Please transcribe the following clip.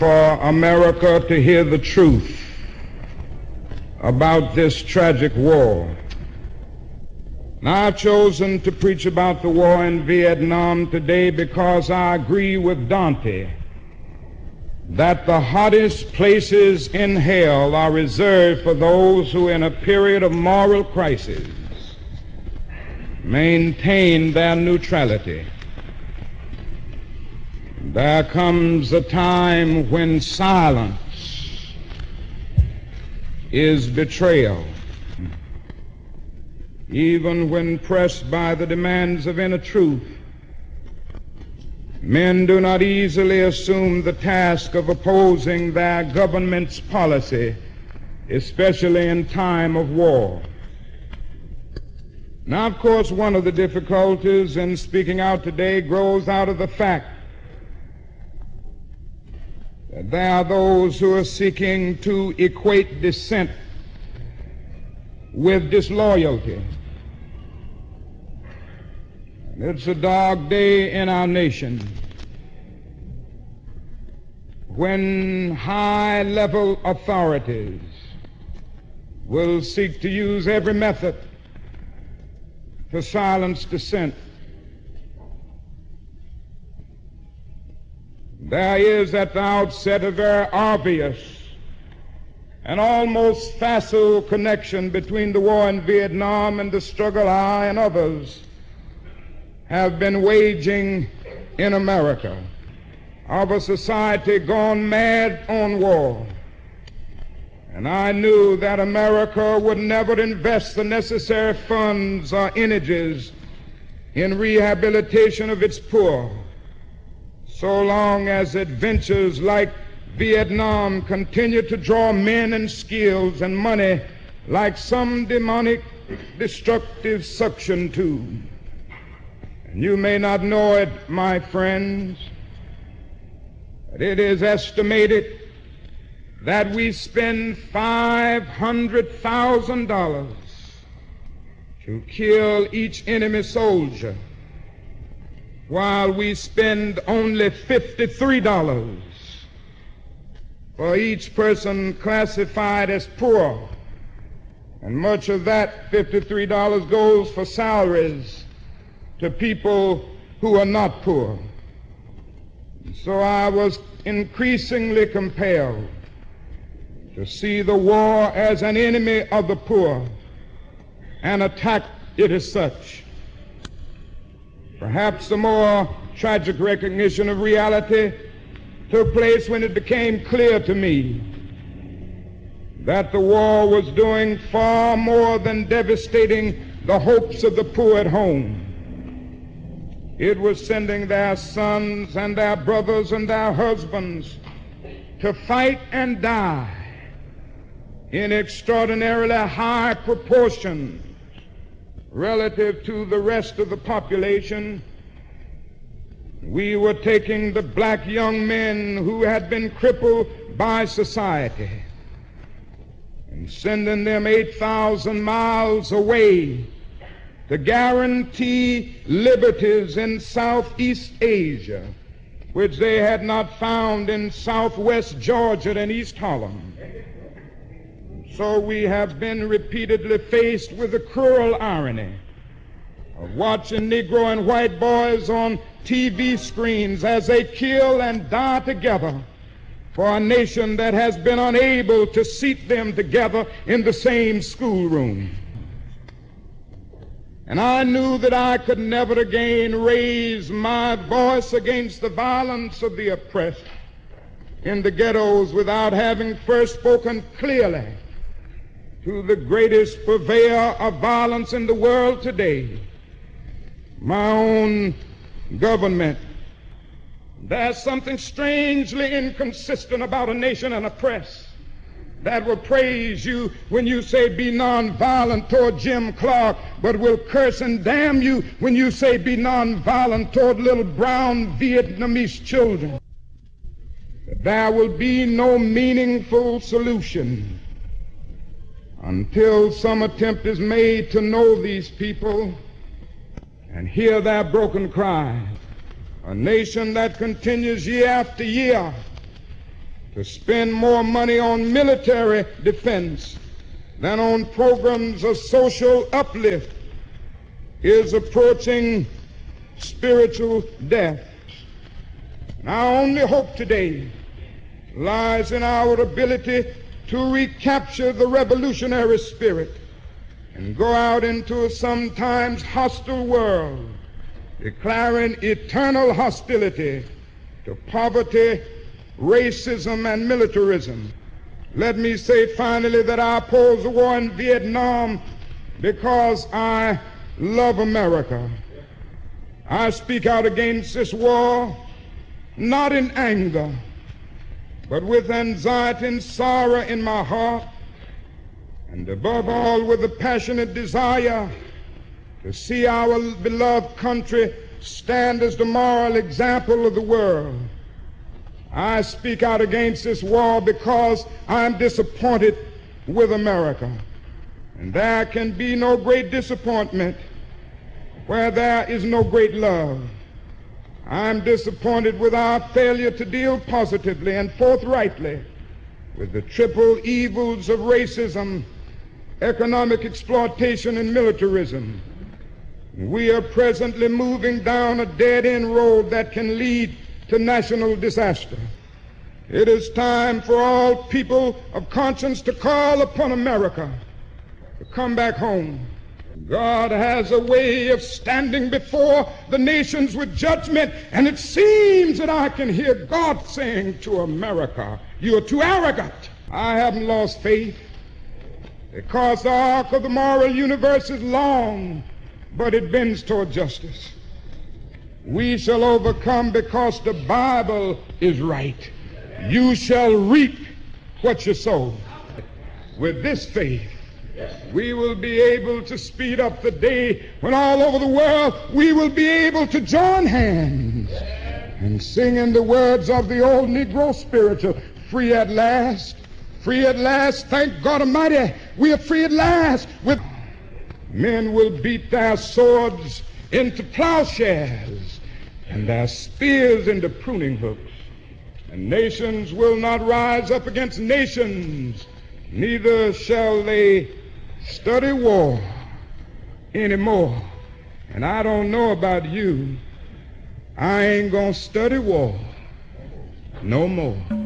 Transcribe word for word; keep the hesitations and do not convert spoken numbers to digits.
For America to hear the truth about this tragic war. Now, I've chosen to preach about the war in Vietnam today because I agree with Dante that the hottest places in hell are reserved for those who, in a period of moral crisis, maintain their neutrality. There comes a time when silence is betrayal. Even when pressed by the demands of inner truth, men do not easily assume the task of opposing their government's policy, especially in time of war. Now, of course, one of the difficulties in speaking out today grows out of the fact that there are those who are seeking to equate dissent with disloyalty. It's a dark day in our nation when high-level authorities will seek to use every method to silence dissent. There is at the outset a very obvious and almost facile connection between the war in Vietnam and the struggle I and others have been waging in America, of a society gone mad on war. And I knew that America would never invest the necessary funds or energies in rehabilitation of its poor so long as adventures like Vietnam continue to draw men and skills and money like some demonic destructive suction tube. And you may not know it, my friends, but it is estimated that we spend five hundred thousand dollars to kill each enemy soldier, while we spend only fifty-three dollars for each person classified as poor. And much of that fifty-three dollars goes for salaries to people who are not poor. So I was increasingly compelled to see the war as an enemy of the poor and attack it as such. Perhaps the more tragic recognition of reality took place when it became clear to me that the war was doing far more than devastating the hopes of the poor at home. It was sending their sons and their brothers and their husbands to fight and die in extraordinarily high proportions relative to the rest of the population. We were taking the black young men who had been crippled by society and sending them eight thousand miles away to guarantee liberties in Southeast Asia, which they had not found in Southwest Georgia and East Holland. So we have been repeatedly faced with the cruel irony of watching Negro and white boys on T V screens as they kill and die together for a nation that has been unable to seat them together in the same schoolroom. And I knew that I could never again raise my voice against the violence of the oppressed in the ghettos without having first spoken clearly to the greatest purveyor of violence in the world today, my own government. There's something strangely inconsistent about a nation and a press that will praise you when you say be nonviolent toward Jim Clark, but will curse and damn you when you say be nonviolent toward little brown Vietnamese children. There will be no meaningful solution until some attempt is made to know these people and hear their broken cries. A nation that continues year after year to spend more money on military defense than on programs of social uplift is approaching spiritual death. And our only hope today lies in our ability to recapture the revolutionary spirit and go out into a sometimes hostile world, declaring eternal hostility to poverty, racism, and militarism. Let me say finally that I oppose the war in Vietnam because I love America. I speak out against this war not in anger, but with anxiety and sorrow in my heart, and above all with a passionate desire to see our beloved country stand as the moral example of the world. I speak out against this war because I'm disappointed with America. And there can be no great disappointment where there is no great love. I'm disappointed with our failure to deal positively and forthrightly with the triple evils of racism, economic exploitation, and militarism. We are presently moving down a dead-end road that can lead to national disaster. It is time for all people of conscience to call upon America to come back home. God has a way of standing before the nations with judgment, and it seems that I can hear God saying to America, "You are too arrogant." I haven't lost faith, because the arc of the moral universe is long, but it bends toward justice. We shall overcome because the Bible is right. You shall reap what you sow. With this faith, we will be able to speed up the day when all over the world we will be able to join hands and sing in the words of the old Negro spiritual, "Free at last, free at last, thank God Almighty, we are free at last." With men will beat their swords into plowshares and their spears into pruning hooks, and nations will not rise up against nations, neither shall they study war anymore. And I don't know about you, I ain't gonna study war no more.